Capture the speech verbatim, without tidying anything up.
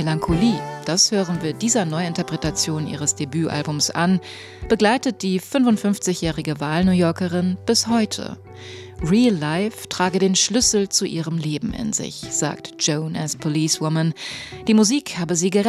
Melancholie, das hören wir dieser Neuinterpretation ihres Debütalbums an, begleitet die fünfundfünfzigjährige Wahl-New Yorkerin bis heute. Real Life trage den Schlüssel zu ihrem Leben in sich, sagt Joan as Policewoman. Die Musik habe sie gerettet.